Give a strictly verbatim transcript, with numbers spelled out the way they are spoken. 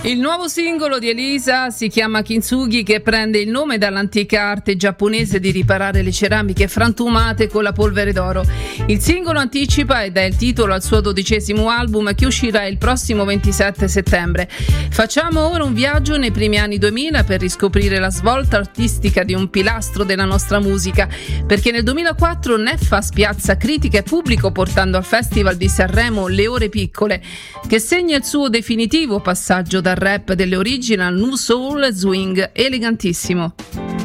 Il nuovo singolo di Elisa si chiama Kintsugi, che prende il nome dall'antica arte giapponese di riparare le ceramiche frantumate con la polvere d'oro. Il singolo anticipa ed è il titolo al suo dodicesimo album, che uscirà il prossimo ventisette settembre. Facciamo ora un viaggio nei primi anni duemila per riscoprire la svolta artistica di un pilastro della nostra musica, perché nel duemilaquattro Neffa spiazza critica e pubblico portando al Festival di Sanremo Le Ore Piccole, che segna il suo definitivo passaggio dal rap delle original nu soul swing elegantissimo.